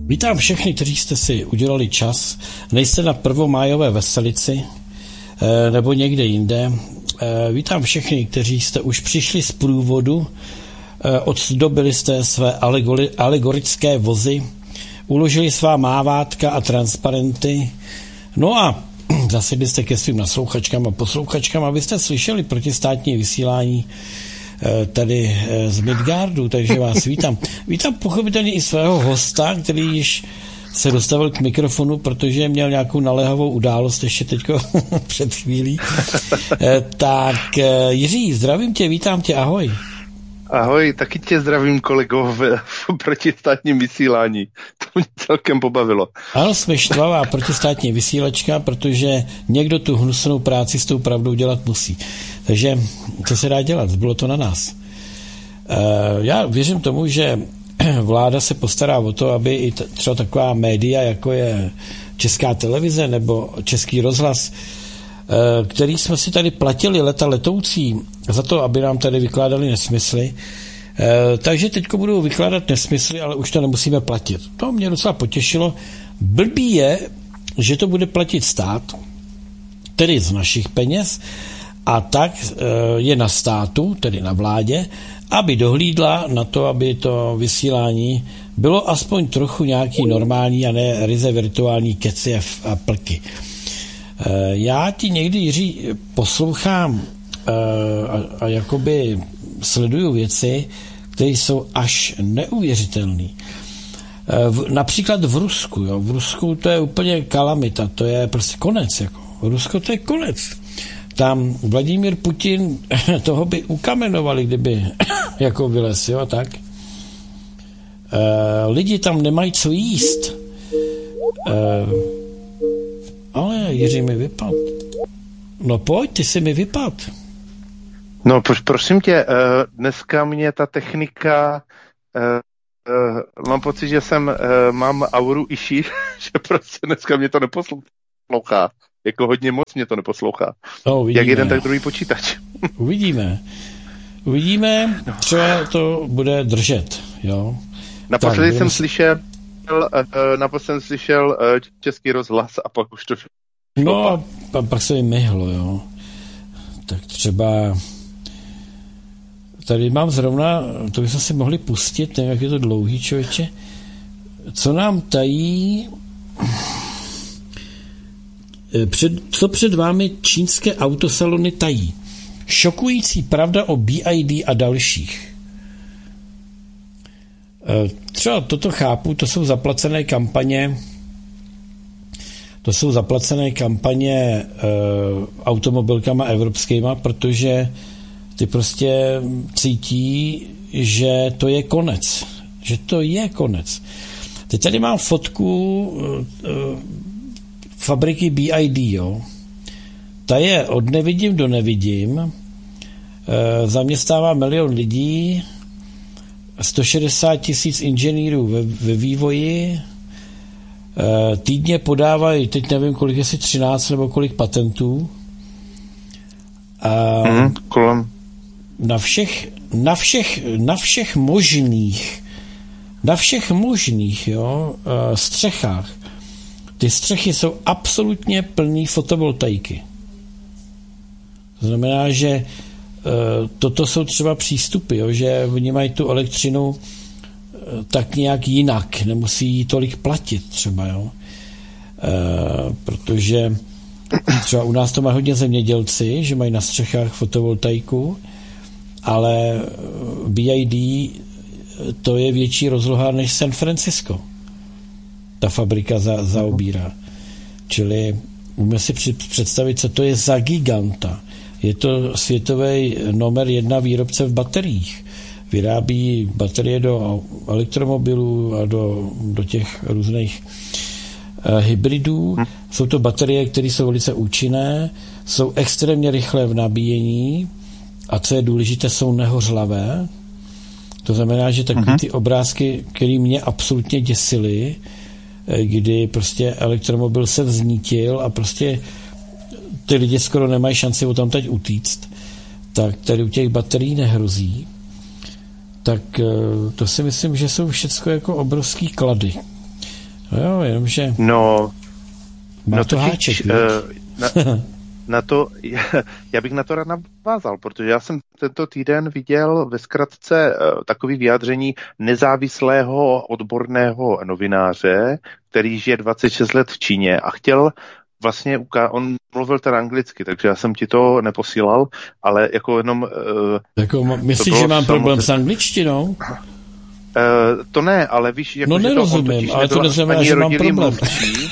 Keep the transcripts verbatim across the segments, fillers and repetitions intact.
Vítám všechny, kteří jste si udělali čas. Nejste na prvomájové veselici nebo někde jinde. Vítám všechny, kteří jste už přišli z průvodu, odzdobili jste své alegorické vozy, uložili svá mávátka a transparenty, no a zasedli jste ke svým naslouchačkám a poslouchačkám, abyste slyšeli protistátní vysílání tady z Midgardu, takže vás vítám. Vítám pochopitelně i svého hosta, který již se dostavil k mikrofonu, protože měl nějakou naléhavou událost ještě teďko před chvílí. Tak Jiří, zdravím tě, vítám tě, ahoj. Ahoj, taky tě zdravím, kolego, v protistátním vysílání. To mě celkem pobavilo. Ano, jsme štvavá protistátní vysílačka, protože někdo tu hnusnou práci s tou pravdou dělat musí. Takže co se dá dělat? Bylo to na nás. Já věřím tomu, že vláda se postará o to, aby i třeba taková média, jako je Česká televize nebo Český rozhlas, který jsme si tady platili leta letoucí za to, aby nám tady vykládali nesmysly. Takže teďko budou vykládat nesmysly, ale už to nemusíme platit. To mě docela potěšilo. Blbý je, že to bude platit stát, tedy z našich peněz, a tak je na státu, tedy na vládě, aby dohlídla na to, aby to vysílání bylo aspoň trochu nějaký normální a ne ryze virtuální keci a plky. Já ti někdy, Jiří, poslouchám a, a jakoby sleduju věci, které jsou až neuvěřitelné. Například v Rusku. Jo. V Rusku to je úplně kalamita, to je prostě konec. Jako. V Rusku to je konec. Tam Vladimír Putin, toho by ukamenovali, kdyby jako vylez, jo, tak. E, lidi tam nemají co jíst. E, ale Jiří mi vypad. No pojď, ty si mi vypad. No prosím tě, dneska mě ta technika, mám pocit, že jsem, mám auru iši, že prostě dneska mě to neposlouchá. Jako hodně moc mě to neposlouchá. No, jak jeden, tak druhý počítač. Uvidíme. Uvidíme, třeba to bude držet, jo. Naposledy tak, jsem slyšel, naposledy jsem slyšel Český rozhlas a pak už to... No a pak se jim myhlo, jo. Tak třeba... Tady mám zrovna, to bychom si mohli pustit, nevím, jak je to dlouhý, člověče. Co nám tají... Před, co před vámi čínské autosalony tají? Šokující pravda o B I D a dalších. Třeba toto chápu, to jsou zaplacené kampaně, to jsou zaplacené kampaně e, automobilkama evropskýma, protože ty prostě cítí, že to je konec. Že to je konec. Teď tady mám fotku e, fabriky B I D, jo. Ta je od nevidím do nevidím, e, zaměstnává milion lidí, sto šedesát tisíc inženýrů ve, ve vývoji, e, týdně podávají, teď nevím, kolik, jestli třináct nebo kolik patentů. A mm, kolem. Na všech, na všech, na všech možných, na všech možných, jo, e, střechách. Ty střechy jsou absolutně plný fotovoltaiky. To znamená, že e, toto jsou třeba přístupy, jo, že oni mají tu elektřinu e, tak nějak jinak, nemusí jí tolik platit třeba, jo. E, protože třeba u nás to má hodně zemědělci, že mají na střechách fotovoltaiku, ale B I D to je větší rozloha než San Francisco. Ta fabrika za, zaobírá. Čili můžeme si představit, co to je za giganta. Je to světový номер jedna výrobce v bateriích. Vyrábí baterie do elektromobilů a do, do těch různých uh, hybridů. Jsou to baterie, které jsou velice účinné, jsou extrémně rychlé v nabíjení a co je důležité, jsou nehořlavé. To znamená, že takové ty obrázky, které mě absolutně děsily, kdy prostě elektromobil se vznítil a prostě ty lidi skoro nemají šanci o tam teď utíct, tak tady u těch baterií nehrozí. Tak to si myslím, že jsou všecko jako obrovský klady. No jo, jenomže... No, má no to totiž, háček, uh, na, na to, já bych na to rád navázal, protože já jsem tento týden viděl ve zkratce uh, takový vyjádření nezávislého odborného novináře, který žije dvacet šest let v Číně a chtěl vlastně, on mluvil teda anglicky, takže já jsem ti to neposílal, ale jako jenom... Uh, jako, myslíš, že mám problém s angličtinou? Uh, to ne, ale víš, jako, no že nerozumím, to ale to neznamená, že mám problém. Mluvčí.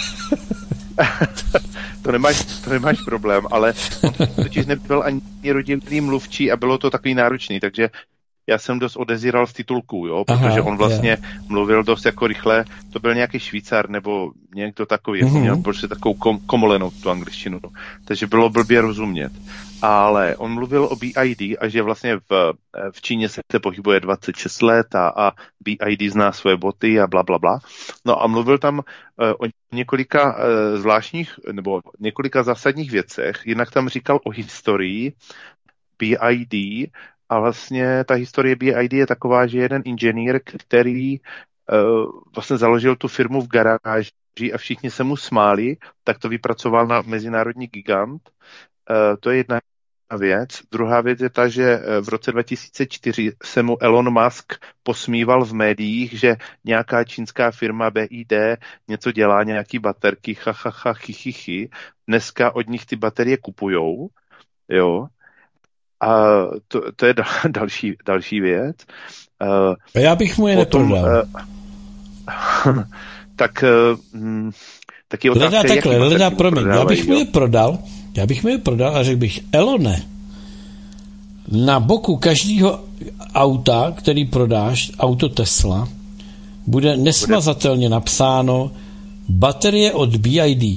to, nemáš, to nemáš problém, ale on totiž nebyl ani rodilý mluvčí a bylo to takový náročný, takže já jsem dost odezíral z titulků, jo, protože Aha, on vlastně je. mluvil dost jako rychle, to byl nějaký Švýcar nebo někdo takový, mm-hmm. jako měl prostě takovou kom, komolenou tu angličtinu, takže bylo blbě rozumět. Ale on mluvil o B I D a že vlastně v, v Číně se pohybuje dvacet šest let a, a B I D zná svoje boty a bla, bla, bla. No a mluvil tam uh, o několika uh, zvláštních nebo několika zásadních věcech, jinak tam říkal o historii B I D. A vlastně ta historie B I D je taková, že jeden inženýr, který uh, vlastně založil tu firmu v garáži a všichni se mu smáli, tak to vypracoval na mezinárodní gigant. Uh, to je jedna věc. Druhá věc je ta, že v roce dva tisíce čtyři se mu Elon Musk posmíval v médiích, že nějaká čínská firma B I D něco dělá, nějaký baterky, ha, ha, ha, chy, chy, chy. Dneska od nich ty baterie kupujou, jo. A to, to je další, další věc. A já bych mu je potom, neprodal. Uh, tak, uh, tak je otázka, Leda takhle, Leda, promiň, já bych mu je prodal, já bych mu je prodal a řekl bych, Elone, na boku každého auta, který prodáš, auto Tesla, bude nesmazatelně napsáno baterie od B I D.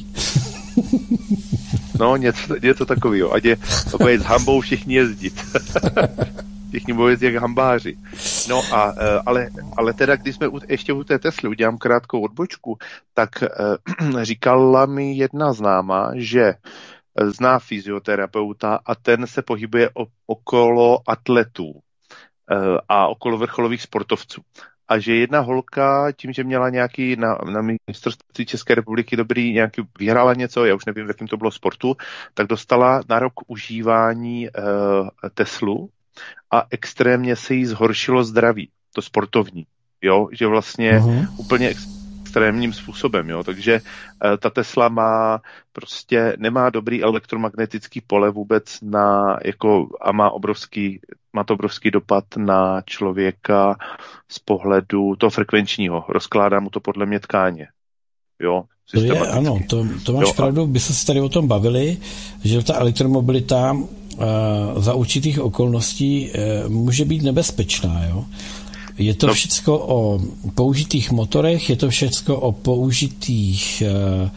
No, něco, něco takového. Ať je, je s hambou všichni jezdit. Všichni budou jezdit jak hambáři. No a, ale, ale teda, když jsme ještě u té Tesly, udělám krátkou odbočku, tak uh, říkala mi jedna známá, že zná fyzioterapeuta a ten se pohybuje o, okolo atletů uh, a okolo vrcholových sportovců. A že jedna holka, tím, že měla nějaký na, na mistrovství České republiky dobrý, nějaký, vyhrála něco, já už nevím, v jakém to bylo sportu, tak dostala na rok užívání uh, Teslu a extrémně se jí zhoršilo zdraví, to sportovní, jo, že vlastně uh-huh. úplně extrémním způsobem, jo, takže uh, ta Tesla má prostě, nemá dobrý elektromagnetický pole vůbec na, jako, a má obrovský, má to obrovský dopad na člověka z pohledu toho frekvenčního, rozkládá mu to podle mě tkáně, jo. To je, ano, to, to máš jo, pravdu, by se tady o tom bavili, že ta elektromobilita uh, za určitých okolností uh, může být nebezpečná, jo. Je to no. všecko o použitých motorech, je to všecko o použitých uh,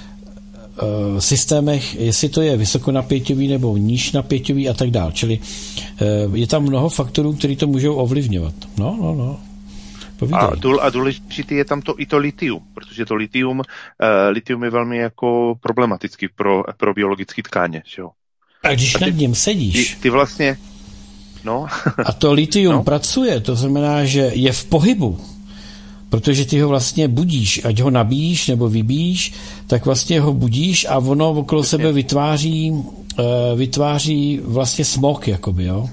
uh, systémech, jestli to je vysokonapěťový nebo nížnapěťový a tak dále. Čili uh, je tam mnoho faktorů, které to můžou ovlivňovat. No, no, no. A, důl, a důležitý je tam to i to litium, protože to litium, uh, litium je velmi jako problematický pro, pro biologické tkáně. Že jo? A když a ty, nad něm sedíš... Ty, ty vlastně... No. A to litium no. pracuje, to znamená, že je v pohybu, protože ty ho vlastně budíš, ať ho nabíjíš nebo vybíjíš, tak vlastně ho budíš a ono okolo vlastně. sebe vytváří, uh, vytváří vlastně smog, jakoby, jo?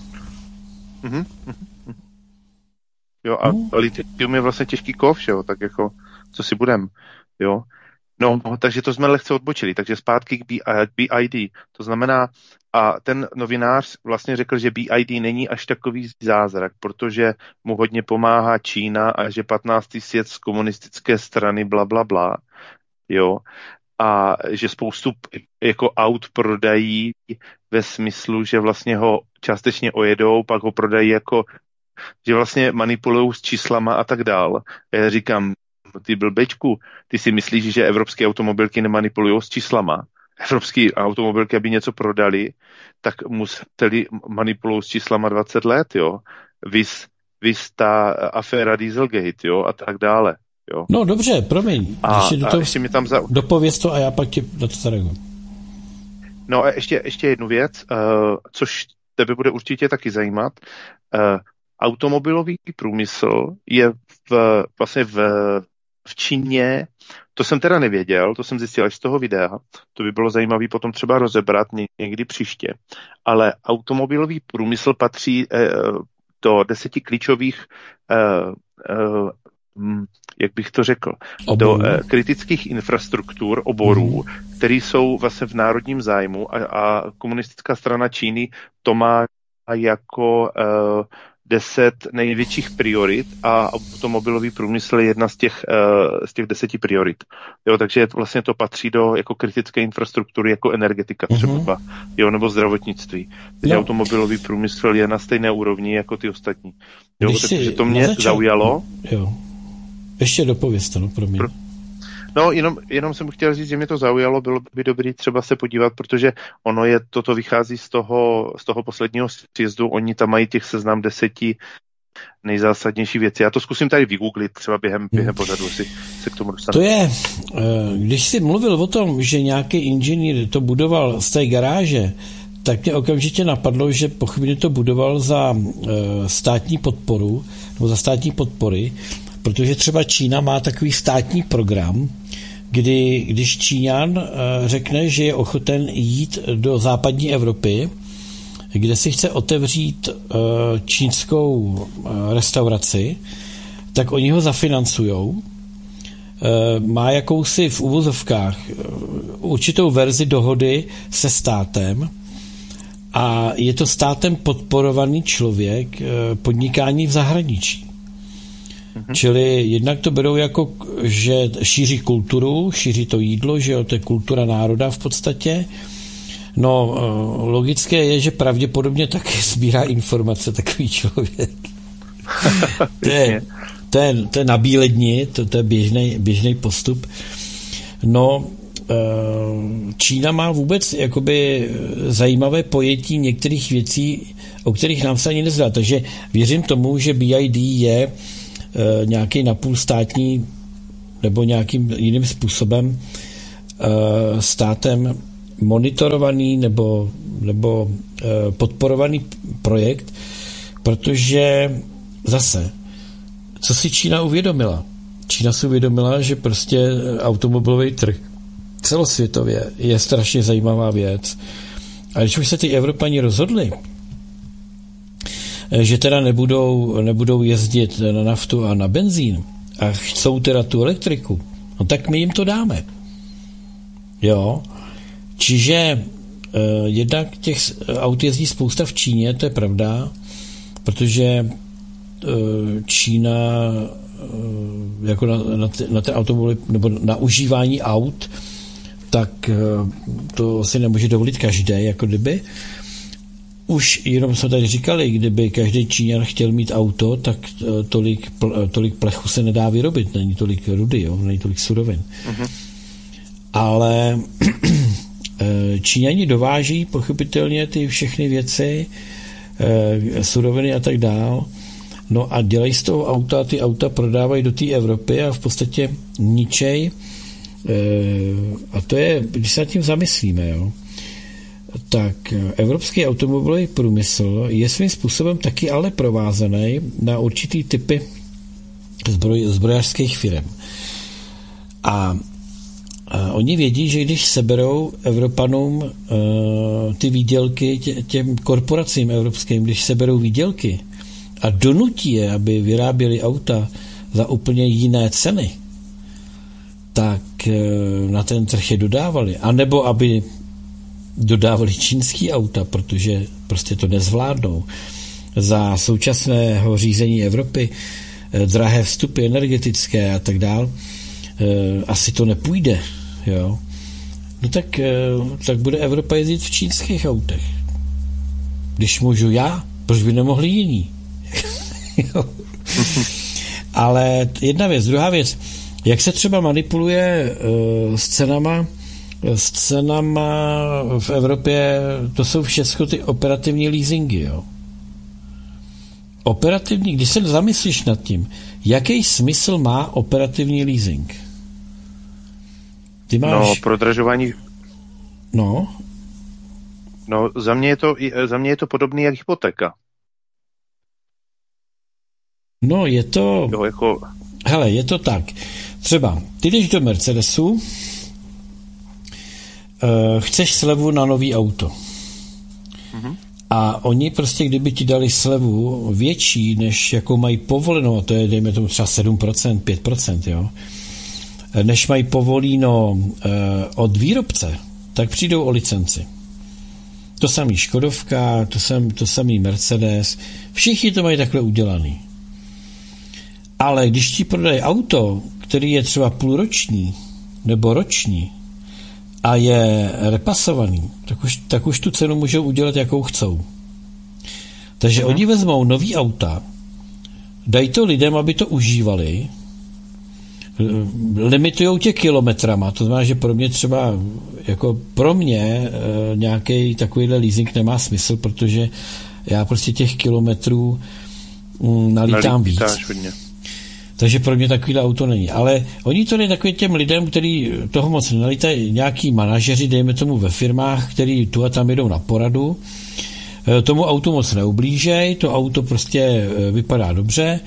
Mhm, mhm. Jo, a hmm. litium je vlastně těžký kov, jo, tak jako, co si budem, jo. No, takže to jsme lehce odbočili, takže zpátky k B I D, to znamená, a ten novinář vlastně řekl, že B I D není až takový zázrak, protože mu hodně pomáhá Čína a že patnáctý svět z komunistické strany bla, bla, bla, jo, a že spoustu jako aut prodají ve smyslu, že vlastně ho částečně ojedou, pak ho prodají jako že vlastně manipulují s číslama a tak dál. Já říkám, ty blbečku, ty si myslíš, že evropské automobilky nemanipulují s číslama? Evropské automobilky, aby něco prodali, tak museli manipulují s číslama dvacet let, jo? Vys, vys ta aféra Dieselgate, jo? A tak dále, jo? No dobře, promiň. A, ještě, do toho, a ještě mi tam za... dopověz to a já pak ti na to zareaguji. No a ještě, ještě jednu věc, uh, což tebe bude určitě taky zajímat. Uh, Automobilový průmysl je v, vlastně v v Číně, to jsem teda nevěděl, to jsem zjistil až z toho videa, to by bylo zajímavé potom třeba rozebrat někdy příště, ale automobilový průmysl patří eh, do deseti klíčových, eh, eh, jak bych to řekl, oborů. do eh, kritických infrastruktur oborů, mm. které jsou vlastně v národním zájmu a, a komunistická strana Číny to má jako eh, deset největších priorit a automobilový průmysl je jedna z těch, uh, z těch deseti priorit. Jo, takže vlastně to patří do jako kritické infrastruktury, jako energetika třeba, uh-huh. jo, nebo zdravotnictví. No. Automobilový průmysl je na stejné úrovni jako ty ostatní. Jo, takže to mě začal... zaujalo. Jo. Ještě dopověz to, no, pro mě. Pro... No, jenom, jenom jsem chtěl říct, že mě to zaujalo, bylo by dobrý třeba se podívat, protože ono je, toto vychází z toho, z toho posledního sjezdu, oni tam mají těch seznam deseti nejzásadnější věcí. Já to zkusím tady vygooglit, třeba během, během pořadu si se k tomu dostanu. To je, když jsi mluvil o tom, že nějaký inženýr to budoval z té garáže, tak mě okamžitě napadlo, že pochybně to budoval za státní podporu, nebo za státní podpory, protože třeba Čína má takový státní program, kdy když Číňan řekne, že je ochoten jít do západní Evropy, kde si chce otevřít čínskou restauraci, tak oni ho zafinancujou. Má jakousi v uvozovkách určitou verzi dohody se státem a je to státem podporovaný člověk podnikání v zahraničí. Čili jednak to berou jako, že šíří kulturu, šíří to jídlo, že jo, to je kultura národa v podstatě. No, logické je, že pravděpodobně taky sbírá informace takový člověk. to, je, to, je, to je na bíledni, to, to je běžný, běžný postup. No, Čína má vůbec jakoby zajímavé pojetí některých věcí, o kterých nám se ani nezdá. Takže věřím tomu, že B I D je nějaký napůl státní nebo nějakým jiným způsobem státem monitorovaný nebo, nebo podporovaný projekt, protože zase, co si Čína uvědomila? Čína si uvědomila, že prostě automobilový trh celosvětově je strašně zajímavá věc. A když už se ty Evropani rozhodli, že teda nebudou, nebudou jezdit na naftu a na benzín a chcou teda tu elektriku, no tak my jim to dáme. Jo. Čiže eh, jednak těch aut jezdí spousta v Číně, to je pravda, protože eh, Čína eh, jako na, na, na ten automobil nebo na užívání aut, tak eh, to si nemůže dovolit každý, jako kdyby. Už jenom jsme tady říkali, kdyby každý Číňan chtěl mít auto, tak tolik, tolik plechu se nedá vyrobit, není tolik rudy, jo? Není tolik surovin. Uh-huh. Ale Číňani dováží pochopitelně ty všechny věci, suroviny a tak dál, no a dělají z toho auta, ty auta prodávají do té Evropy a v podstatě ničej, a to je, když se nad tím zamyslíme, jo, tak evropský automobilový průmysl je svým způsobem taky ale provázaný na určitý typy zbroj, zbrojařských firm. A, a oni vědí, že když seberou Evropanům uh, ty výdělky, tě, těm korporacím evropským, když seberou výdělky a donutí je, aby vyráběli auta za úplně jiné ceny, tak uh, na ten trh je dodávali. A nebo aby dodávali čínský auta, protože prostě to nezvládnou. Za současného řízení Evropy drahé vstupy energetické a tak dál, asi to nepůjde. Jo? No tak, tak bude Evropa jezdit v čínských autech. Když můžu já, proč by nemohli jiní? Ale jedna věc. Druhá věc. Jak se třeba manipuluje s cenama s cenama v Evropě, to jsou všechno ty operativní leasingy, jo. Operativní, když se zamyslíš nad tím, jaký smysl má operativní leasing? Ty máš... No, prodražování... No? No, za mě je to, za mě je to podobný jak hypotéka. No, je to... Jo, jako... Hele, je to tak. Třeba, ty jdeš do Mercedesu, chceš slevu na nový auto. Mm-hmm. A oni prostě, kdyby ti dali slevu větší, než jakou mají povoleno, to je, dejme tomu třeba sedm procent, pět procent, jo, než mají povolíno od výrobce, tak přijdou o licenci. To samý Škodovka, to, sam, to samý Mercedes, všichni to mají takhle udělaný. Ale když ti prodají auto, který je třeba půlroční nebo roční a je repasovaný, tak už, tak už tu cenu můžou udělat, jakou chcou. Takže uh-huh. oni vezmou nový auta, dají to lidem, aby to užívali, limitujou tě kilometrama, to znamená, že pro mě třeba, jako pro mě nějaký takovýhle leasing nemá smysl, protože já prostě těch kilometrů nalítám víc. Takže pro mě takovýhle auto není. Ale oni to dají takovým těm lidem, kteří toho moc nenalítají, nějaký manažeři, dejme tomu ve firmách, který tu a tam jedou na poradu, tomu autu moc neublížej, to auto prostě vypadá dobře,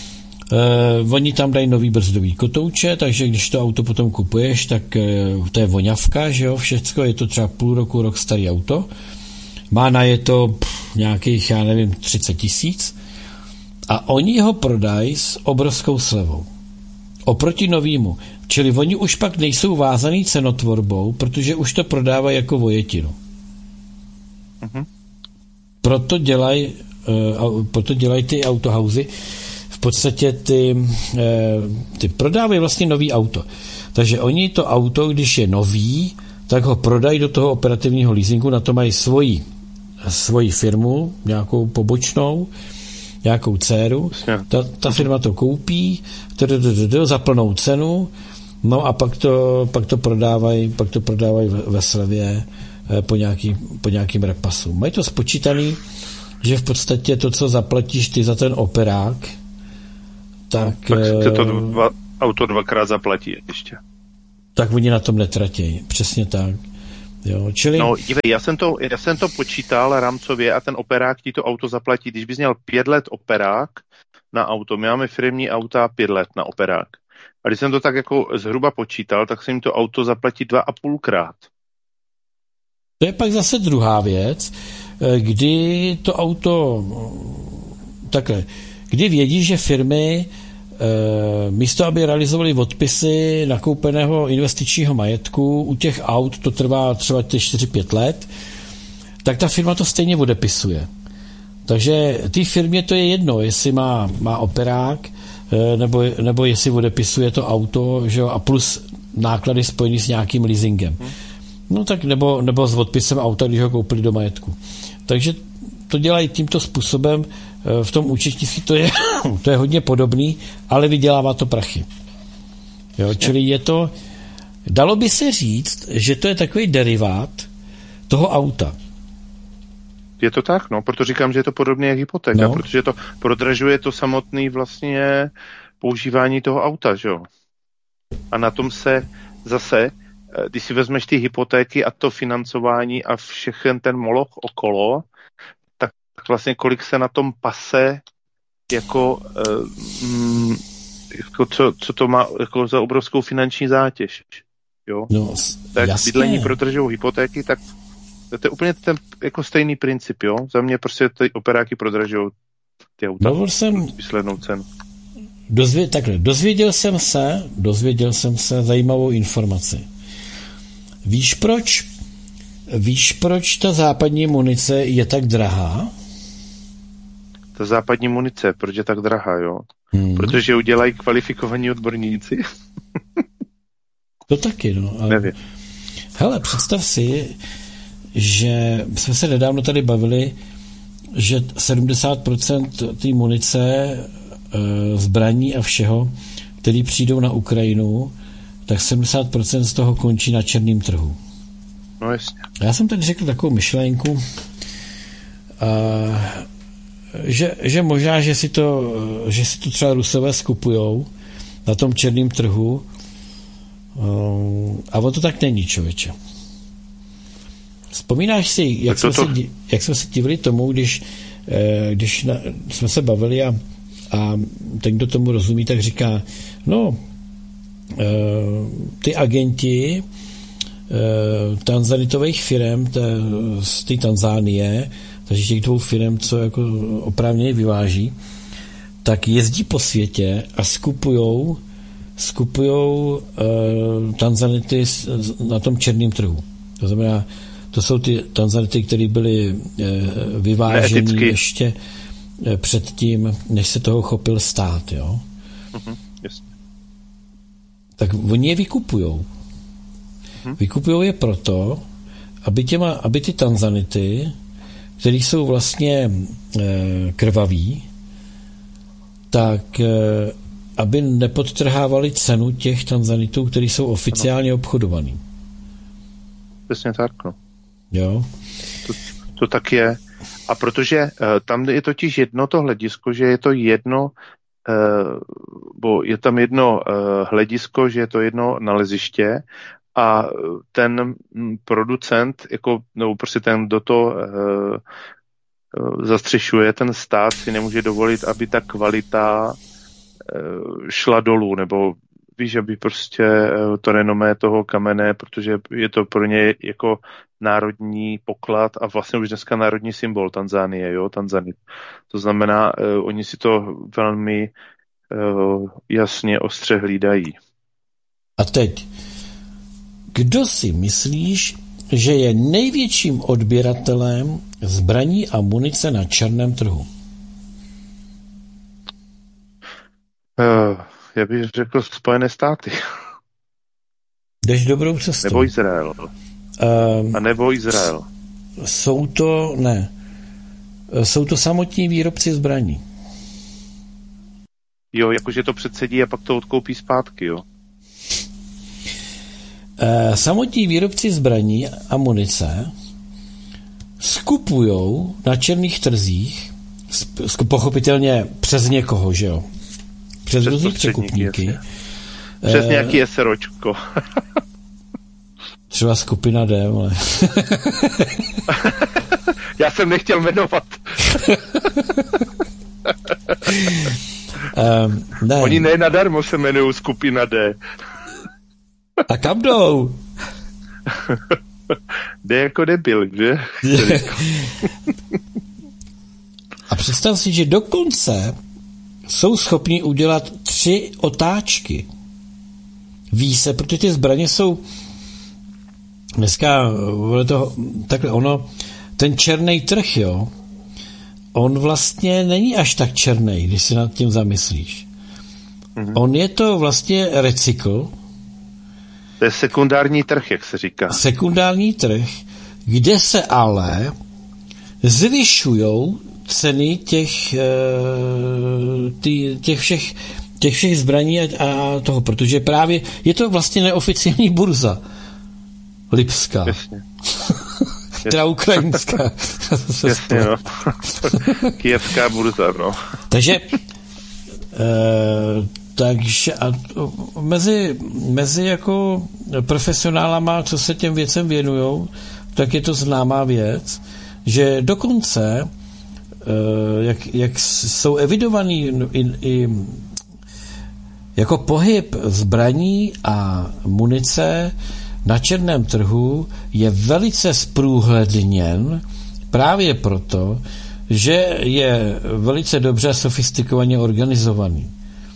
Uh, oni tam dají nový brzdový kotouče, takže když to auto potom kupuješ, tak uh, to je voňavka, že jo, všecko, je to třeba půl roku, rok starý auto, má na je to pff, nějakých, já nevím, třicet tisíc a oni ho prodají s obrovskou slevou. Oproti novýmu. Čili oni už pak nejsou vázaný cenotvorbou, protože už to prodávají jako vojetinu. Uh-huh. Proto dělají uh, proto dělají ty autohauzy, v podstatě ty, ty prodávají vlastně nový auto. Takže oni to auto, když je nový, tak ho prodají do toho operativního leasingu, na to mají svoji, svoji firmu, nějakou pobočnou, nějakou dceru. Ta, ta firma to koupí za plnou cenu, no a pak to, pak to prodávají, pak to prodávají ve slevě po, nějaký, po nějakým repasu. Mají to spočítaný, že v podstatě to, co zaplatíš ty za ten operák, tak, tak se to dva, auto dvakrát zaplatí ještě. Tak oni na tom netratějí. Přesně tak. Jo, čili... No, dívej, já jsem, to, já jsem to počítal rámcově a ten operák ti to auto zaplatí. Když bys měl pět let operák na auto, my máme firmní auta pět let na operák. A když jsem to tak jako zhruba počítal, tak se jim to auto zaplatí dva a půlkrát. To je pak zase druhá věc, kdy to auto takhle, kdy vědí, že firmy e, místo, aby realizovali odpisy nakoupeného investičního majetku, u těch aut to trvá třeba čtyři pět let, tak ta firma to stejně odepisuje. Takže té firmě to je jedno, jestli má, má operák, e, nebo, nebo jestli odepisuje to auto, že jo, a plus náklady spojený s nějakým leasingem. No tak nebo, nebo s odpisem auta, když ho koupili do majetku. Takže to dělají tímto způsobem. V tom účetnictví to je, to je hodně podobný, ale vydělává to prachy. Jo, čili je to, dalo by se říct, že to je takový derivát toho auta. Je to tak, no, proto říkám, že je to podobné jak hypotéka, no. Protože to prodražuje to samotné vlastně používání toho auta, že jo. A na tom se zase, když si vezmeš ty hypotéky a to financování a všechen ten moloch okolo, tak vlastně kolik se na tom pase jako, um, jako co, co to má jako za obrovskou finanční zátěž. Jo? No, tak jasně. Bydlení prodržou hypotéky, tak to je úplně ten jako stejný princip, jo. Za mě prostě ty operáky prodražou ty auta. Dovol jsem vyslednou cenu. Dozvě, takhle, dozvěděl jsem se, dozvěděl jsem se zajímavou informaci. Víš proč? Víš, proč ta západní munice je tak drahá? Ta západní munice, proč je tak drahá, jo? Hmm. Protože udělají kvalifikovaní odborníci. To taky, no. Ale... Nevím. Hele, představ si, že jsme se nedávno tady bavili, že sedmdesát procent té munice, zbraní a všeho, který přijdou na Ukrajinu, tak sedmdesát procent z toho končí na černém trhu. No jasně. Já jsem tady řekl takovou myšlenku, a, že, že možná, že si to, že si to třeba Rusové skupujou na tom černém trhu, a o to tak není, člověče. Vzpomínáš si, jak, jsme, to... si, jak jsme se divili tomu, když, když na, jsme se bavili a, a ten, kdo tomu rozumí, tak říká, no, ty agenti tanzanitových firm z té Tanzánie, takže těch dvou firm, co jako oprávněně vyváží, tak jezdí po světě a skupujou skupujou uh, tanzanity na tom černém trhu. To znamená, to jsou ty tanzanity, které byly uh, vyváženy ještě uh, předtím, než se toho chopil stát, jo? Uh-huh, jasně. Tak oni je vykupujou. Uh-huh. Vykupujou je proto, aby, těma, aby ty tanzanity, které jsou vlastně uh, krvaví, tak uh, aby nepodtrhávali cenu těch tanzanitů, které jsou oficiálně obchodovaný. Přesně tak, no. Jo. To, to tak je. A protože uh, tam je totiž jedno to hledisko, že je to jedno, uh, bo je tam jedno uh, hledisko, že je to jedno naleziště a ten producent, jako, nebo prostě ten, kdo to uh, uh, zastřešuje, ten stát si nemůže dovolit, aby ta kvalita šla dolů, nebo víš, aby prostě to renomé toho kamene, protože je to pro ně jako národní poklad a vlastně už dneska národní symbol Tanzánie, jo, Tanzanit. To znamená, uh, oni si to velmi uh, jasně ostře hlídají. A teď, kdo si myslíš, že je největším odběratelem zbraní a munice na černém trhu? Uh, já bych řekl Spojené státy. Jdeš dobrou cestou. Nebo Izrael. Um, a nebo Izrael. Jsou to, ne, jsou to samotní výrobci zbraní. Jo, jakože to předsedí a pak to odkoupí zpátky, jo. Uh, samotní výrobci zbraní a munice skupujou na černých trzích, pochopitelně přes někoho, že jo? Přes různý překupníky. Přes uh, nějaký SROčko. Třeba skupina D, ale... Já jsem nechtěl jmenovat. um, ne. Oni ne nadarmo se jmenují skupina D. A kam jdou? D jako debil, že? A představ si, že dokonce jsou schopni udělat tři otáčky. Ví se, protože ty zbraně jsou dneska to, takhle ono, ten černý trh, jo, on vlastně není až tak černý, když si nad tím zamyslíš. Mm-hmm. On je to vlastně recykl. To je sekundární trh, jak se říká. Sekundární trh, kde se ale zvyšujou ceny těch, ty, těch, všech, těch všech zbraní a, a toho, protože právě je to vlastně neoficiální burza. Lipská. Jasně. Teda ukrajinská. Jasně, no. Kijevská burza, no. Takže e, takže a mezi, mezi jako profesionálama, co se těm věcem věnujou, tak je to známá věc, že dokonce Jak, jak jsou evidovaný i, i jako pohyb zbraní a munice na černém trhu je velice zprůhledněn právě proto, že je velice dobře sofistikovaně organizovaný.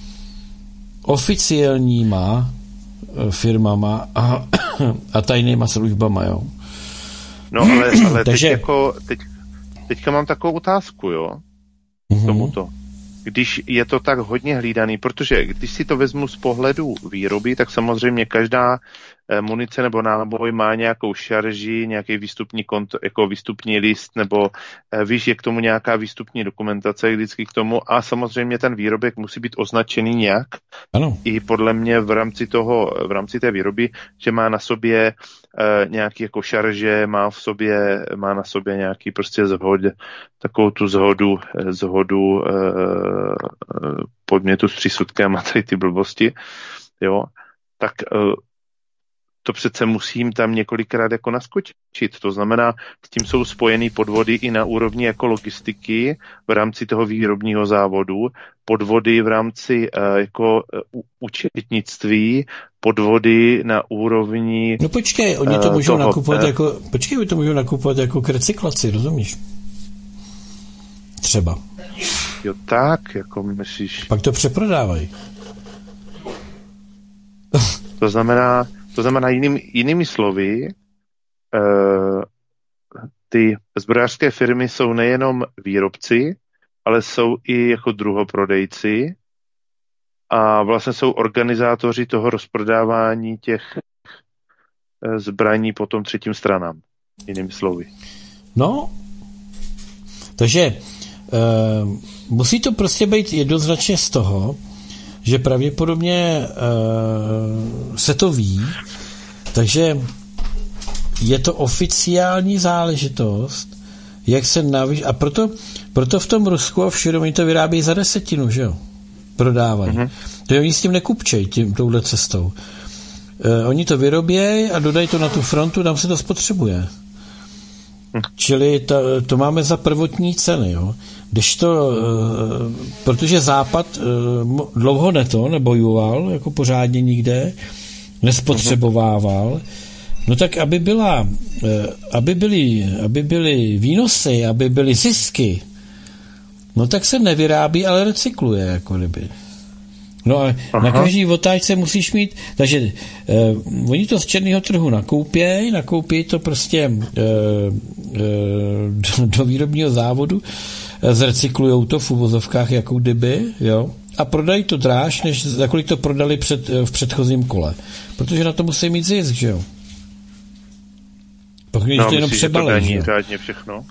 Oficiálníma firmama a, a tajnýma službama, jo. No ale, ale Takže, teď jako... Teď... Teďka mám takovou otázku, jo, k tomuto. Když je to tak hodně hlídaný, protože když si to vezmu z pohledu výroby, tak samozřejmě každá munice nebo náboj má nějakou šarži, nějaký výstupní konto, jako výstupní list, nebo víš, je k tomu nějaká výstupní dokumentace vždycky k tomu a samozřejmě ten výrobek musí být označený nějak. Ano. I podle mě v rámci toho, v rámci té výroby, že má na sobě Uh, nějaký jako šarže, má v sobě, má na sobě nějaký prostě zhod, takovou tu zhodu, zhodu uh, podmětu s přísudkem a tady ty blbosti, jo, tak uh, to přece musím tam několikrát jako naskočit. To znamená, s tím jsou spojeny podvody i na úrovni jako logistiky v rámci toho výrobního závodu, podvody v rámci uh, jako uh, účetnictví, podvody na úrovni... No počkej, oni to můžou toho, nakupovat ne? jako... Počkej, oni to můžou nakupovat jako k recyklaci, rozumíš? Třeba. Jo tak, jako myslíš... Pak to přeprodávají. To znamená, to znamená jinými, jinými slovy, uh, ty zbrojařské firmy jsou nejenom výrobci, ale jsou i jako druhoprodejci a vlastně jsou organizátoři toho rozprodávání těch uh, zbraní potom třetím stranám, jinými slovy. No, takže uh, musí to prostě být jednoznačně z toho, že pravděpodobně uh, se to ví, takže je to oficiální záležitost, jak se navíc, a proto, proto v tom Rusku a všude oni to vyrábějí za desetinu, že jo? Prodávají. Mm-hmm. To oni s tím nekupčejí, tím, touhle cestou. Uh, oni to vyrobějí a dodají to na tu frontu, tam se to spotřebuje. Mm. Čili to, to máme za prvotní ceny, jo? Když to, protože Západ dlouho neto nebojoval, jako pořádně nikde, nespotřebovával, no tak aby byla, aby byly, aby byly výnosy, aby byly zisky, no tak se nevyrábí, ale recykluje, jako kdyby. No a Aha. na každý otáčce musíš mít, takže eh, oni to z černého trhu nakoupějí, nakoupějí to prostě eh, eh, do, do výrobního závodu, eh, zrecyklujou to v uvozovkách jako kdyby, jo, a prodají to dráž, než za kolik to prodali před, eh, v předchozím kole. Protože na to musí mít zisk, že jo. Pokud no, to jenom přebalí, že jo. Řádně všechno.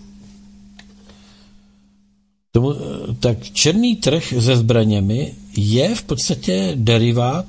Tomu, tak černý trh se zbraněmi je v podstatě derivát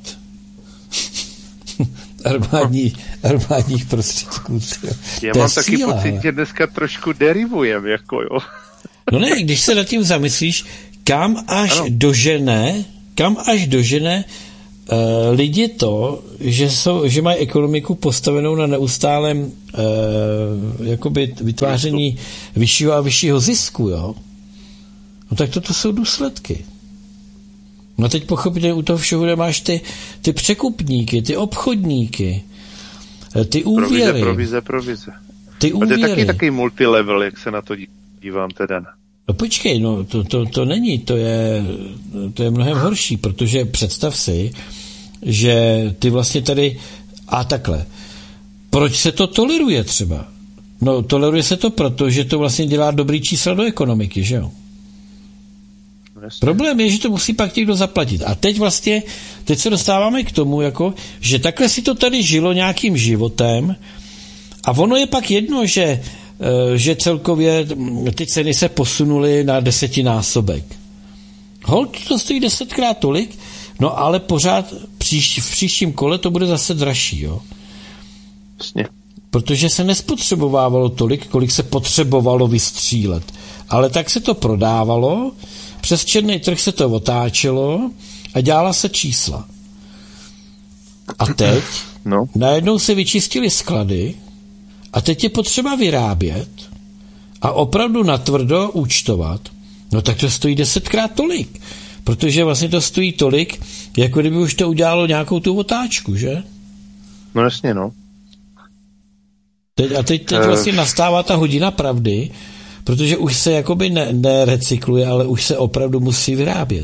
armádní, armádních prostředků. Já mám taky síla, pocit, ale. že dneska trošku derivujeme, jako jo. No ne, když se nad tím zamyslíš, kam až ano. dožene, kam až dožene uh, lidi to, že, jsou, že mají ekonomiku postavenou na neustálém uh, jakoby vytváření vyššího a vyššího zisku, jo. No tak toto jsou důsledky. No teď pochopíte, u toho všeho máš ty, ty překupníky, ty obchodníky, ty úvěry. Provize, provize, provize. Ty úvěry. A to je taky takový multilevel, jak se na to dívám teda. No počkej, no to, to, to není, to je, to je mnohem horší, protože představ si, že ty vlastně tady, a takhle, proč se to toleruje třeba? No toleruje se to proto, že to vlastně dělá dobrý čísla do ekonomiky, že jo? Problém je, že to musí pak někdo zaplatit. A teď vlastně, teď se dostáváme k tomu, jako, že takhle si to tady žilo nějakým životem a ono je pak jedno, že, že celkově ty ceny se posunuly na desetinásobek. Holt to stojí desetkrát tolik, no ale pořád příš, v příštím kole to bude zase dražší, jo? Vlastně. Protože se nespotřebovávalo tolik, kolik se potřebovalo vystřílet. Ale tak se to prodávalo, přes černý trh se to otáčelo a dělala se čísla. A teď no. najednou se vyčistily sklady a teď je potřeba vyrábět a opravdu natvrdo účtovat. No tak to stojí desetkrát tolik. Protože vlastně to stojí tolik, jako kdyby už to udělalo nějakou tu otáčku, že? No jasně, no. Teď, a teď, teď vlastně nastává ta hodina pravdy, protože už se jakoby ne, nerecykluje, ale už se opravdu musí vyrábět.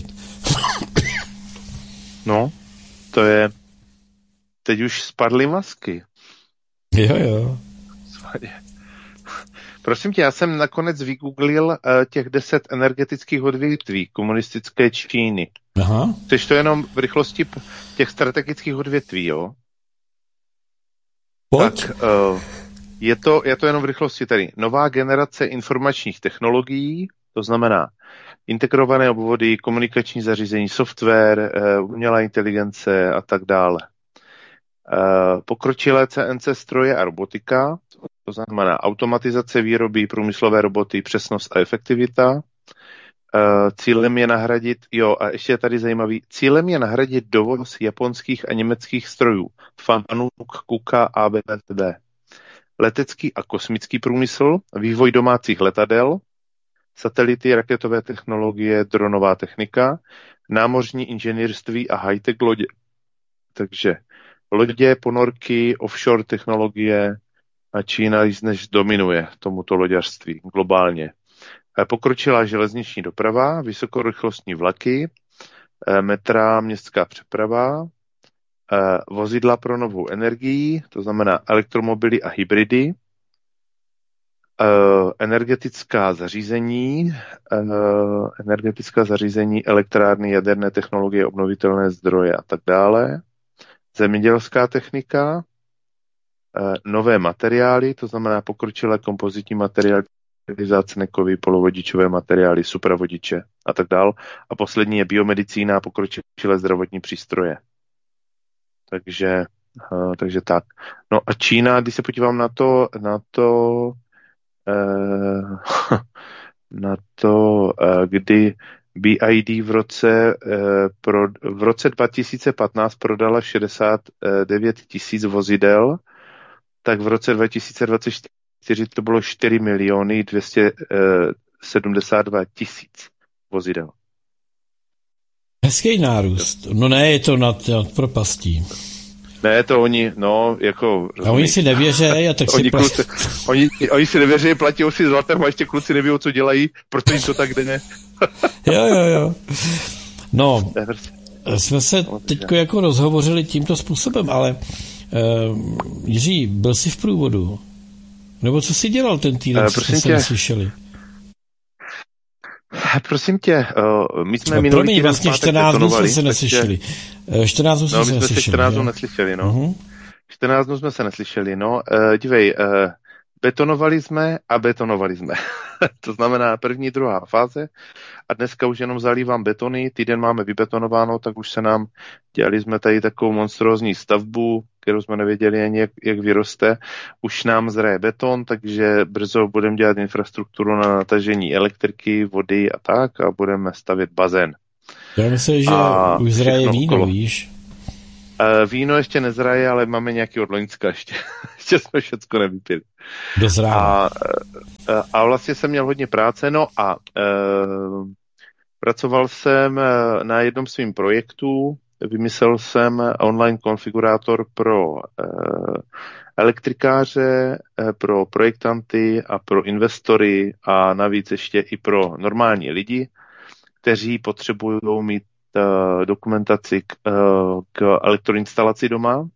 No, to je... Teď už spadly masky. Jo, jo. Prosím tě, já jsem nakonec vygooglil uh, těch deset energetických odvětví komunistické Číny. Aha. Chceš to jenom v rychlosti těch strategických odvětví, jo? Pojď. Tak, uh, je, to, je to jenom v rychlosti tady. Nová generace informačních technologií, to znamená integrované obvody, komunikační zařízení, software, uh, umělá inteligence a tak dále. Uh, pokročilé C N C stroje a robotika, to znamená automatizace výroby, průmyslové roboty, přesnost a efektivita, cílem je nahradit, jo, a ještě je tady zajímavý, cílem je nahradit dovoz japonských a německých strojů, Fanuc, Kuka, A B C. Letecký a kosmický průmysl, vývoj domácích letadel, satelity, raketové technologie, dronová technika, námořní inženýrství a high-tech lodě. Takže lodě, ponorky, offshore technologie a Čína než dominuje tomuto loďařství globálně. Pokročilá železniční doprava, vysokorychlostní vlaky, metra, městská přeprava, vozidla pro novou energii, to znamená elektromobily a hybridy, energetická zařízení, energetická zařízení, elektrárny, jaderné technologie, obnovitelné zdroje a tak dále, zemědělská technika, nové materiály, to znamená pokročilé kompozitní materiály, stabilizace, kovy, polovodičové materiály, supravodiče a tak dál. A poslední je biomedicína a pokročilé zdravotní přístroje. Takže, uh, takže tak. No a Čína, když se podívám na to, na to, uh, na to, uh, kdy B I D v roce, uh, pro, v roce dva tisíce patnáct prodala šedesát devět tisíc vozidel, tak v roce dva tisíce dvacet čtyři to bylo čtyři miliony dvě stě sedmdesát dva tisíc vozidel. Hezký nárůst. No ne, je to nad, nad propastí. Ne, to oni, no, jako... A oni si nevěřejí a tak si... Oni, kluci, oni, oni si nevěřejí, platí si zlatem a ještě kluci neví, co dělají, proto jim to tak jde. jo, jo, jo. No, jsme se teďko jako rozhovořili tímto způsobem, ale uh, Jiří, byl jsi v průvodu? Nebo co jsi dělal ten týden, co jsme se neslyšeli? Prosím tě, uh, my jsme no, minulý promiň, týden vlastně čtrnáct dnů jsme se neslyšeli. čtrnáct dnů jsme no, se my jsme neslyšeli. se čtrnáct dnů neslyšeli, no. Uh-huh. čtrnáct dnů jsme se neslyšeli, no. Uh, dívej, uh, betonovali jsme a betonovali jsme. To znamená první, druhá fáze a dneska už jenom zalívám betony, týden máme vybetonováno, tak už se nám, dělali jsme tady takovou monstrózní stavbu, kterou jsme nevěděli ani, jak, jak vyroste. Už nám zraje beton, takže brzo budeme dělat infrastrukturu na natažení elektriky, vody a tak a budeme stavět bazén. Já myslím, že a už zraje víno, okolo. Víš? Uh, víno ještě nezraje, ale máme nějaký od Loňska ještě. Ještě jsme všecko nevypili. A, a vlastně jsem měl hodně práce, no a uh, pracoval jsem na jednom svým projektu, vymyslel jsem online konfigurátor pro uh, elektrikáře, uh, pro projektanty a pro investory a navíc ještě i pro normální lidi, kteří potřebují mít uh, dokumentaci k, uh, k elektroinstalaci doma.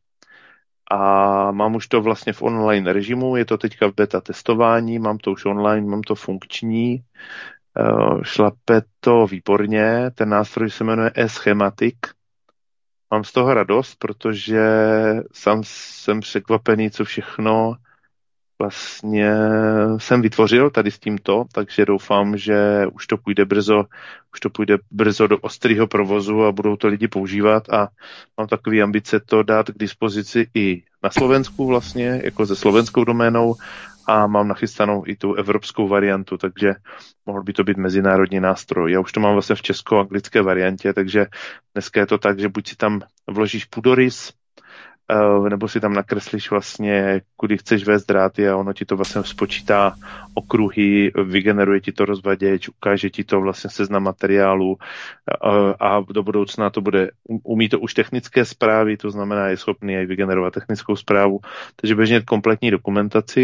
A mám už to vlastně v online režimu, je to teďka v beta testování, mám to už online, mám to funkční, uh, šlape to výborně, ten nástroj se jmenuje eSchematic. Mám z toho radost, protože sám jsem překvapený, co všechno vlastně jsem vytvořil tady s tímto, takže doufám, že už to půjde brzo, už to půjde brzo do ostrého provozu a budou to lidi používat a mám takový ambice to dát k dispozici i na Slovensku vlastně, jako se slovenskou doménou a mám nachystanou i tu evropskou variantu, takže mohl by to být mezinárodní nástroj. Já už to mám vlastně v česko-anglické variantě, takže dneska je to tak, že buď si tam vložíš půdorys, nebo si tam nakreslíš vlastně, kudy chceš vést dráty a ono ti to vlastně spočítá okruhy, vygeneruje ti to rozvaděč, ukáže ti to vlastně seznam materiálu a do budoucna to bude, umí to už technické zprávy, to znamená, je schopný aj vygenerovat technickou zprávu, takže běžně kompletní dokumentaci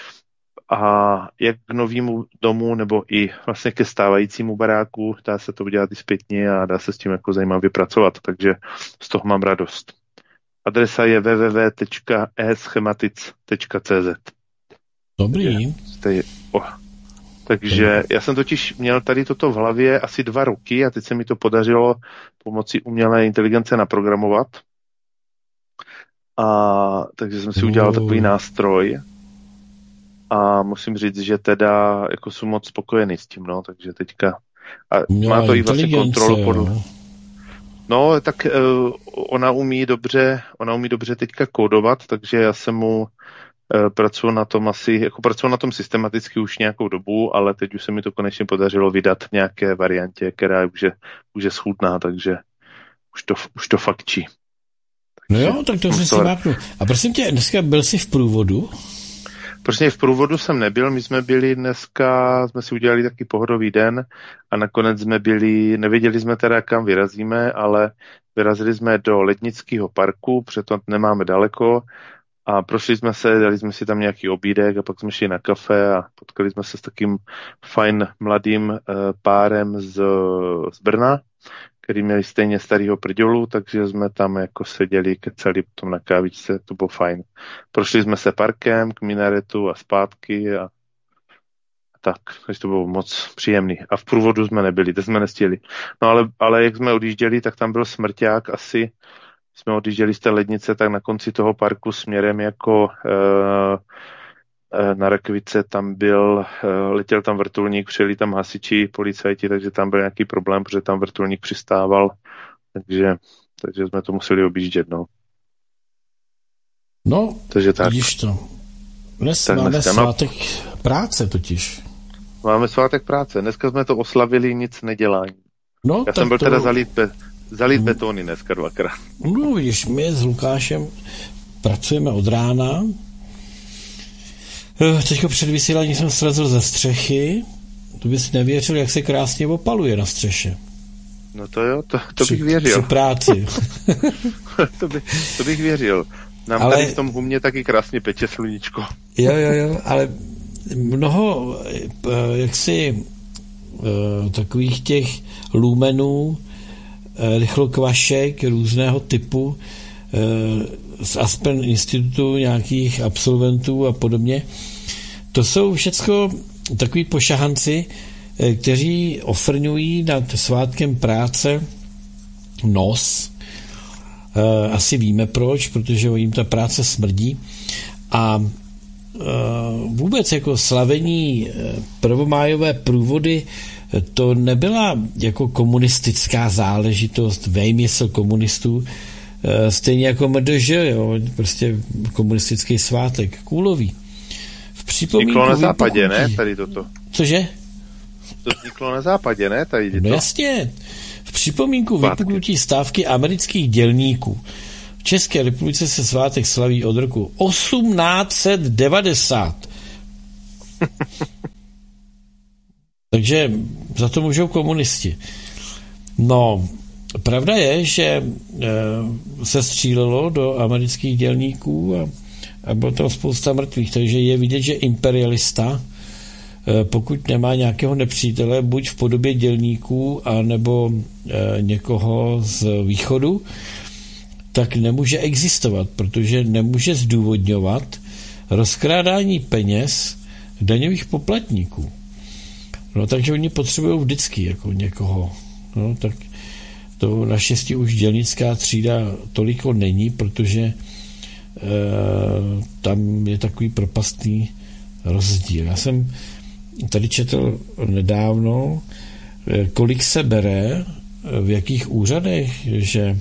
a jak k novému domu nebo i vlastně ke stávajícímu baráku, dá se to udělat i zpětně a dá se s tím jako zajímavě pracovat, takže z toho mám radost. Adresa je w w w tečka e schematic tečka c z. Dobrý. Je, oh. Takže já jsem totiž měl tady toto v hlavě asi dva roky a teď se mi to podařilo pomocí umělé inteligence naprogramovat. A takže jsem si udělal takový nástroj a musím říct, že teda jako jsem moc spokojený s tím, no, takže teďka a má to i vlastně kontrolu podle... No, tak uh, ona umí dobře, ona umí dobře teďka kódovat, takže já jsem mu pracuji na tom asi, jako pracuji na tom systematicky už nějakou dobu, ale teď už se mi to konečně podařilo vydat v nějaké variantě, která už je, už je schůdná, takže už to, už to fakčí. No jo, tak to jsem si máknu. A prosím tě, dneska byl jsi v průvodu? Prostě v průvodu jsem nebyl, my jsme byli dneska, jsme si udělali taky pohodový den a nakonec jsme byli, nevěděli jsme teda, kam vyrazíme, ale vyrazili jsme do Lednického parku, protože to nemáme daleko a prošli jsme se, dali jsme si tam nějaký obídek a pak jsme šli na kafe a potkali jsme se s takým fajn mladým uh, párem z, z Brna, který měli stejně starýho prdělu, takže jsme tam jako seděli, kecali potom na kávičce, to bylo fajn. Prošli jsme se parkem k minaretu a zpátky a, a tak, takže to bylo moc příjemný. A v průvodu jsme nebyli, teď jsme nestihli. No ale, ale jak jsme odjížděli, tak tam byl smrťák asi, jsme odjížděli z té lednice, tak na konci toho parku směrem jako uh, na Rakvice tam byl, letěl tam vrtulník, přijeli tam hasiči, policajti, takže tam byl nějaký problém, protože tam vrtulník přistával, takže, takže jsme to museli objíždět, no. No, takže tak. Vidíš to. Dnes tak máme dneska, svátek no, práce totiž. Máme svátek práce, dneska jsme to oslavili nic nedělání. No, Já jsem byl to... teda zalít, be, zalít hmm. betony dneska dvakrát. No, vidíš, my s Lukášem pracujeme od rána. Teďko před vysíláním jsem srazil ze střechy. To bys nevěřil, jak se krásně opaluje na střeše. No to jo, to, to při, bych věřil. Při práci. to, by, to bych věřil. Nám ale... tady v tom humě taky krásně peče sluníčko. Jo, jo, jo, ale mnoho jaksi takových těch lumenů, rychlokvašek různého typu z Aspen institutu nějakých absolventů a podobně. To jsou všecko takový pošahanci, kteří ofrňují nad svátkem práce nos. Asi víme proč, protože jim ta práce smrdí. A vůbec jako slavení prvomájové průvody to nebyla jako komunistická záležitost, vejmysl komunistů, stejně jako M D Ž, jo, prostě komunistický svátek, kůlový. V připomínku vzniklo na západě, vypuknutí. Ne, tady toto? Cože? To vzniklo na západě, ne, tady toto? No jasně. V připomínku Svátky. vypuknutí stávky amerických dělníků v České republice se svátek slaví od roku osmnáct set devadesát. Takže za to můžou komunisti. No, pravda je, že se střílelo do amerických dělníků a, a bylo tam spousta mrtvých, takže je vidět, že imperialista, pokud nemá nějakého nepřítele, buď v podobě dělníků, anebo někoho z východu, tak nemůže existovat, protože nemůže zdůvodňovat rozkrádání peněz daňových poplatníků. No, takže oni potřebují vždycky jako někoho. No, tak to naštěstí už dělnická třída toliko není, protože e, tam je takový propastný rozdíl. Já jsem tady četl nedávno, kolik se bere, v jakých úřadech, že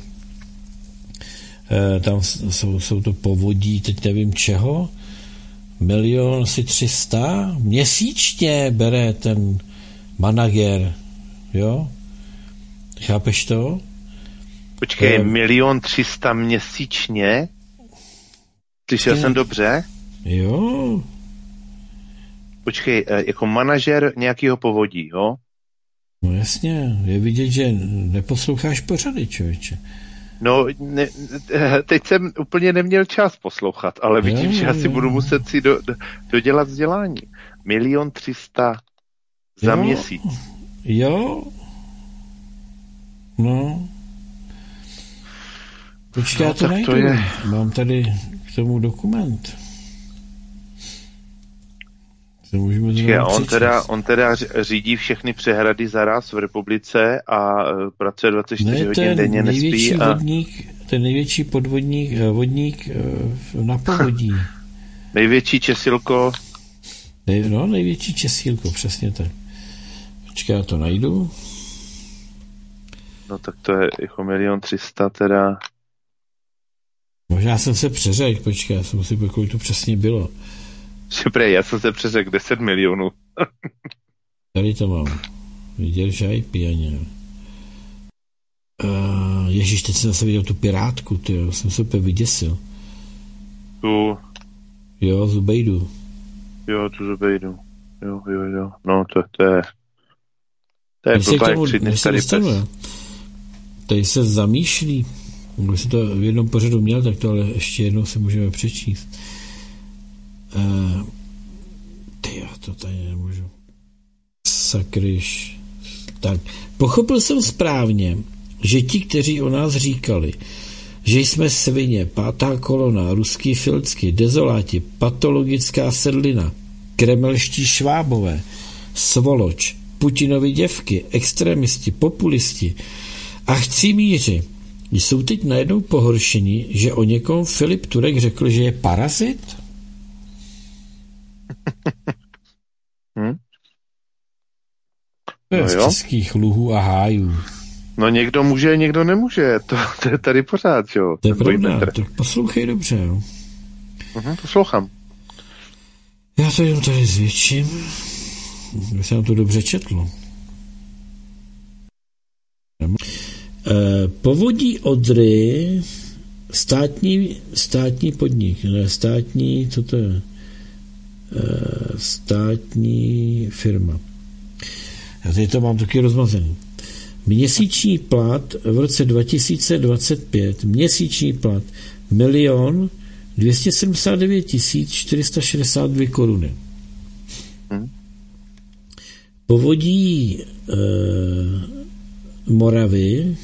e, tam jsou, jsou to povodí, teď nevím čeho, milion asi tři sta měsíčně bere ten manažer, jo? Chápeš to? Počkej, um, milion tři sta měsíčně? Slyšel jsem dobře? Jo. Počkej, jako manažer nějakého povodí, jo? No jasně, je vidět, že neposloucháš pořady, člověče. No, ne, teď jsem úplně neměl čas poslouchat, ale vidím, jo, že asi jo. budu muset si do, do, dodělat vzdělání. Milion tři sta za jo. měsíc. Jo. No. Počkej, no, já to najdu. To je... Mám tady k tomu dokument. Počkej, on, teda, on teda řídí všechny přehrady zaraz v republice a pracuje dvacet čtyři ne, hodin denně, nespí. A... Vodník, ten největší podvodník, vodník na povodí. Největší česílko. Nej, no, největší česílko, přesně tak. Počkej, já to najdu. No tak to je jako milion tři sta teda. Možná Já jsem se přeřekl, počkej, já jsem si kolik to přesně bylo. Dobré, já jsem se přeřekl deset milionů. Tady to mám. Vydržaj, pijaně. Uh, ježíš, teď jsem zase viděl tu pirátku, tyjo, jsem se úplně vyděsil. Tu. Jo, Zubejdu. Jo, tu Zubejdu. Jo, jo, jo. No, to, to je... To je blbá, jak tři dny starý pes. Tady se zamýšlí. Když jsem to v jednom pořadu měl, tak to ale ještě jednou se můžeme přečíst. Uh, ty já to tady nemůžu. Sakryš. Tak, pochopil jsem správně, že ti, kteří o nás říkali, že jsme svině, pátá kolona, ruský filcky, dezoláti, patologická sedlina, kremelští švábové, svoloč, Putinovi děvky, extremisti, populisti a chcímíři jsou teď najednou pohoršení, že o někom Filip Turek řekl, že je parazit? Hmm? To je no z českých luhů a hájů. No někdo může, někdo nemůže. To, to je tady pořád, jo. To je pravda, tak poslouchej dobře, jo. Uh-huh, poslouchám. Já to jenom tady zvětším, aby se nám to dobře četlo. Povodí Odry, státní, státní podnik, ne, státní, co to je? Státní firma. Já tady to mám taky rozmazený. Měsíční plat v roce dva tisíce dvacet pět, měsíční plat milion dvěstě sedmdesát devět tisíc čtyři sta šedesát dvě koruny. Hmm. Povodí e, Moravy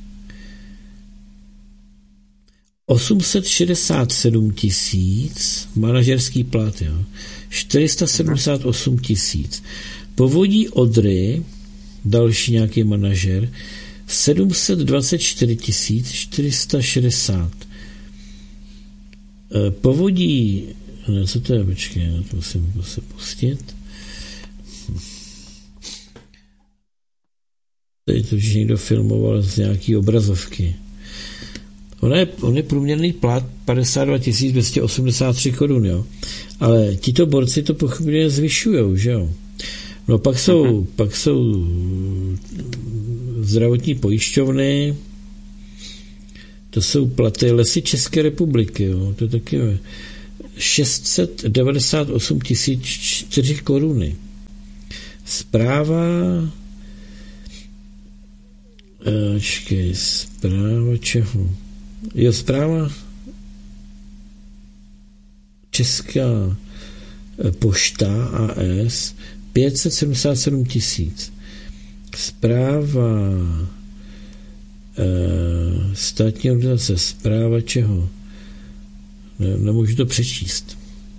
osm set šedesát sedm tisíc, manažerský plat, jo, čtyři sta sedmdesát osm tisíc. Povodí Odry, další nějaký manažer, sedm set dvacet čtyři tisíc čtyři sta šedesát. Povodí, ne, co to je, počkej, to musím se pustit. Tady to už někdo filmoval z nějaký obrazovky. On je, on je průměrný plat padesát dva tisíc dvě stě osmdesát tři korun, jo. Ale tito borci to pochopitelně zvyšujou, že jo. No pak jsou, uh-huh. pak jsou zdravotní pojišťovny, to jsou platy Lesy České republiky, jo. To je taky šest set devadesát osm tisíc čtyři koruny. Správa Ačkej, zpráva čeho? Jo, zpráva Česká pošta A S pět set sedmdesát sedm tisíc. Zpráva e, státní organizace, zpráva čeho? Ne, nemůžu to přečíst.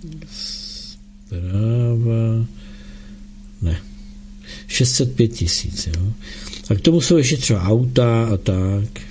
Zpráva ne. šest set pět tisíc, jo. A k tomu jsou ještě třeba auta a tak.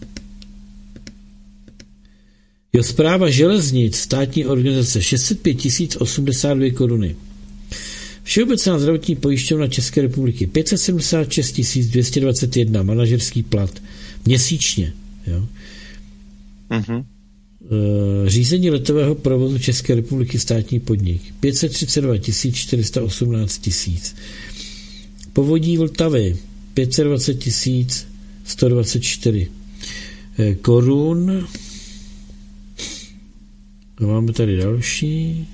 Jo, správa železnic, státní organizace, šest set pět tisíc osmdesát dvě koruny. Všeobecná zdravotní pojišťovna České republiky, pět set sedmdesát šest tisíc dvě stě dvacet jedna, manažerský plat, měsíčně, jo. Uh-huh. Řízení letového provozu České republiky, státní podnik, pět set třicet dva tisíc čtyři sta osmnáct tisíc. Povodí Vltavy, pět set dvacet tisíc sto dvacet čtyři korun. A máme tady další.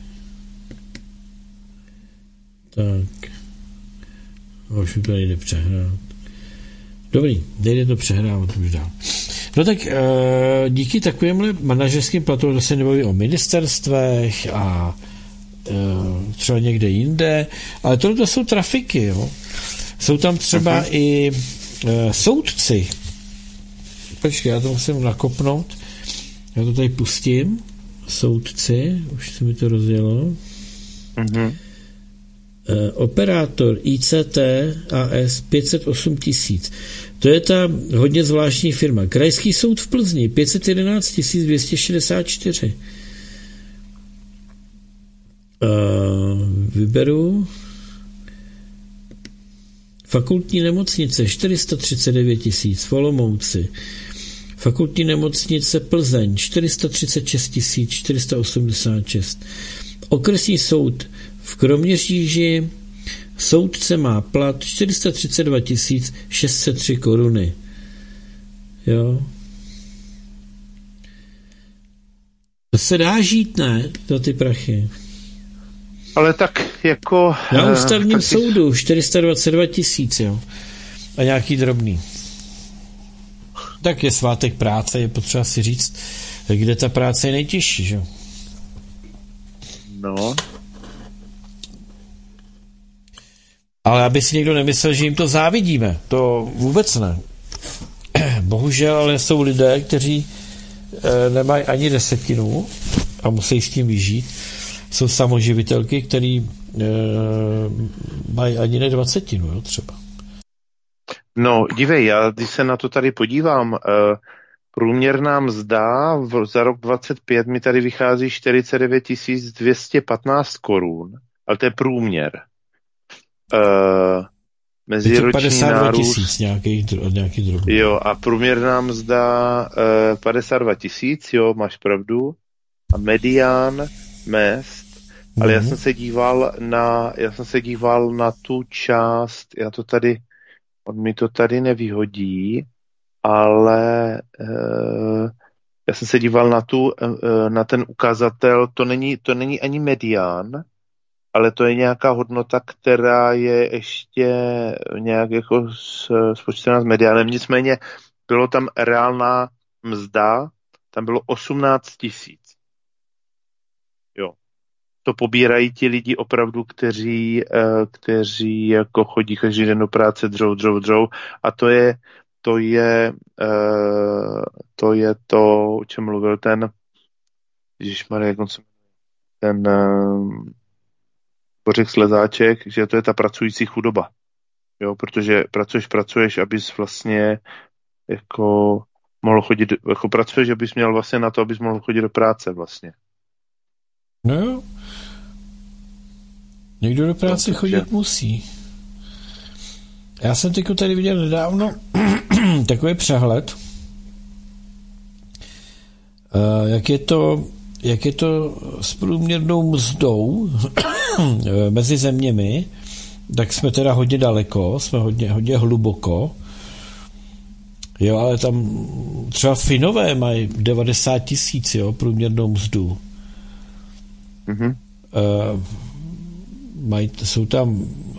Tak. A už mi to nejde přehrát. Dobrý, nejde to přehrávat už dál. No tak e, díky takovýmhle manažerským platům to se nebaví o ministerstvech a e, třeba někde jinde, ale tohle to jsou trafiky, jo. Jsou tam třeba uh-huh. i e, soudci. Počkej, já to musím nakopnout. Já to tady pustím. Soudci, už se mi to rozjelo. Uh-huh. E, operátor I C T A S pět set osm tisíc. To je ta hodně zvláštní firma. Krajský soud v Plzni pět set jedenáct tisíc dvě stě šedesát čtyři. E, vyberu Fakultní nemocnice čtyři sta třicet devět tisíc v Olomouci. Fakultní nemocnice Plzeň čtyři sta třicet šest tisíc čtyři sta osmdesát šest. Okresní soud v Kroměříži, soudce má plat čtyři sta třicet dva tisíc šest set tři koruny. Jo. To se dá žít, ne? Za ty prachy. Ale tak jako... Na ústavním uh, soudu čtyři sta dvacet dva tisíc, jo. A nějaký drobný. Tak je svátek práce, je potřeba si říct, kde ta práce je nejtěžší, že jo. No. Ale aby si někdo nemyslel, že jim to závidíme. To vůbec ne. Bohužel, ale jsou lidé, kteří e, nemají ani desetinu a musí s tím vyžít. Jsou samoživitelky, který e, mají ani ne dvacetinu, jo, třeba. No, dívej, já když se na to tady podívám, e, průměrná mzda v, za rok dvacet pět mi tady vychází čtyřicet devět tisíc dvě stě patnáct korun, ale to je průměr. Uh, meziroční nárůst nějaký, nějaký drobný. Jo, a průměrná mzda uh, padesát dva tisíc, jo, máš pravdu. A medián mest, mm-hmm. ale já jsem se díval na já jsem se díval na tu část, já to tady on mi to tady nevyhodí, ale uh, já jsem se díval na tu uh, na ten ukazatel, to není to není ani medián, ale to je nějaká hodnota, která je ještě nějak jako spočítaná s mediánem. Nicméně bylo tam reálná mzda, tam bylo osmnáct tisíc. Jo. To pobírají ti lidi opravdu, kteří, kteří jako chodí každý den do práce, dřou, dřou, dřou. A to je to je to, je to o čem mluvil ten ježišmarja, jak on se ten Bořek Slezáček, že to je ta pracující chudoba. Jo, protože pracuješ, pracuješ, abys vlastně jako mohl chodit, jako pracuješ, abys měl vlastně na to, abys mohl chodit do práce vlastně. No jo. Někdo do práce no, chodit že... musí. Já jsem teďko tady viděl nedávno takový přehled, uh, jak je to jak je to s průměrnou mzdou mezi zeměmi, tak jsme teda hodně daleko, jsme hodně, hodně hluboko. Jo, ale tam třeba Finové mají devadesát tisíc, jo, průměrnou mzdu. Mm-hmm. Uh, mají, jsou tam